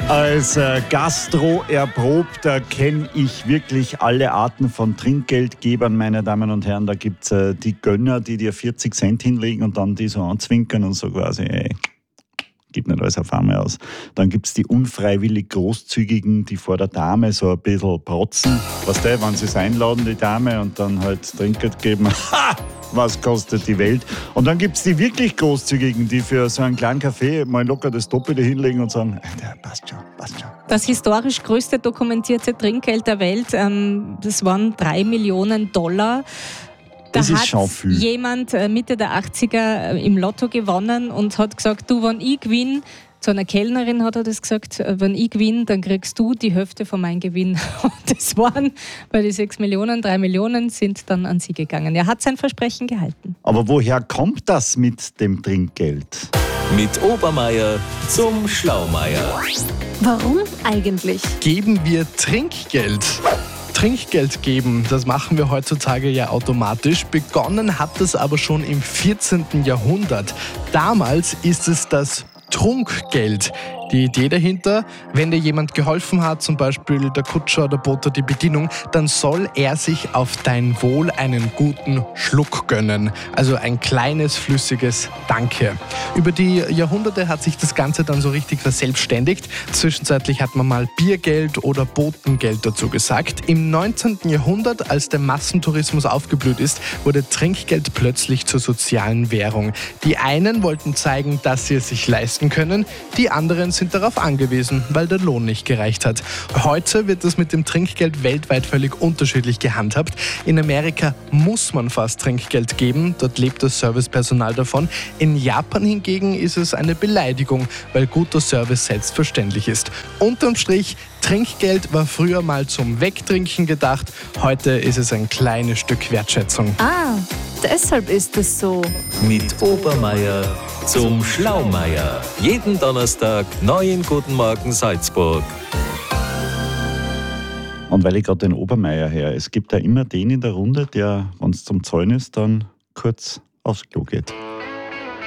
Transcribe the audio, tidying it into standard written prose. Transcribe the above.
Als Gastro-Erprobter kenne ich wirklich alle Arten von Trinkgeldgebern, meine Damen und Herren. Da gibt es die Gönner, die dir 40 Cent hinlegen und dann die so anzwinkern und so quasi, ey, gib nicht alles auf einmal aus. Dann gibt es die unfreiwillig Großzügigen, die vor der Dame so ein bisschen protzen. Weißt du, wenn sie es einladen, die Dame, und dann halt Trinkgeld geben. Ha! Was kostet die Welt? Und dann gibt es die wirklich Großzügigen, die für so einen kleinen Kaffee mal locker das Doppelte hinlegen und sagen, ja, passt schon, passt schon. Das historisch größte dokumentierte Trinkgeld der Welt, das waren $3 Millionen. Das ist schon viel. Jemand Mitte der 80er im Lotto gewonnen und hat gesagt, du, wenn ich gewinne, zu einer Kellnerin hat er das gesagt, wenn ich gewinne, dann kriegst du die Hälfte von meinem Gewinn. Und das waren bei den 6 Millionen, 3 Millionen sind dann an sie gegangen. Er hat sein Versprechen gehalten. Aber woher kommt das mit dem Trinkgeld? Mit Obermeier zum Schlaumeier. Warum eigentlich? Geben wir Trinkgeld? Trinkgeld geben, das machen wir heutzutage ja automatisch. Begonnen hat es aber schon im 14. Jahrhundert. Damals ist es das Trunkgeld. Die Idee dahinter, wenn dir jemand geholfen hat, zum Beispiel der Kutscher oder Bote die Bedienung, dann soll er sich auf dein Wohl einen guten Schluck gönnen. Also ein kleines, flüssiges Danke. Über die Jahrhunderte hat sich das Ganze dann so richtig verselbstständigt. Zwischenzeitlich hat man mal Biergeld oder Botengeld dazu gesagt. Im 19. Jahrhundert, als der Massentourismus aufgeblüht ist, wurde Trinkgeld plötzlich zur sozialen Währung. Die einen wollten zeigen, dass sie es sich leisten können, die anderen sind darauf angewiesen, weil der Lohn nicht gereicht hat. Heute wird das mit dem Trinkgeld weltweit völlig unterschiedlich gehandhabt. In Amerika muss man fast Trinkgeld geben, dort lebt das Servicepersonal davon. In Japan hingegen ist es eine Beleidigung, weil guter Service selbstverständlich ist. Unterm Strich, Trinkgeld war früher mal zum Wegtrinken gedacht, heute ist es ein kleines Stück Wertschätzung. Ah, deshalb ist es so. Mit Obermeier zum Schlaumeier. Jeden Donnerstag neu in Guten Morgen Salzburg. Und weil ich gerade den Obermeier her, es gibt da immer den in der Runde, der, wenn es zum Zahlen ist, dann kurz aufs Klo geht.